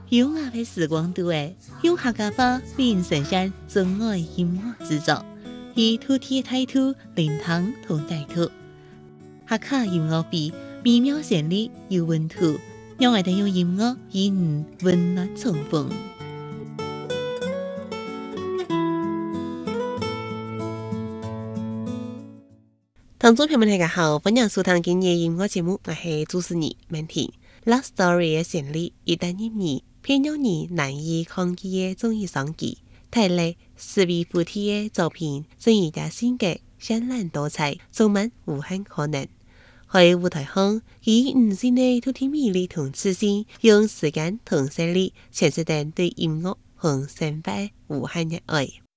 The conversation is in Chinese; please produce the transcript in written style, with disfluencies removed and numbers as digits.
优雅的时光度诶，用客家话为人呈现真爱音乐制作，以土地态度灵堂同带土。客家音乐比美妙旋律有温度，让我哋用音乐与你温暖重逢。听众朋友们大家好，欢迎收听今日音乐节目，我是主持人曼婷。Love Story 的旋律一旦入耳，偏让人难以抗拒的综艺上集，带来四位夫妻的作品，正以家性格绚烂多彩，充满无限可能。喺舞台上，以五線的土地魅力同自信，用時間同聲力，詮釋定對音樂和生活無限熱愛。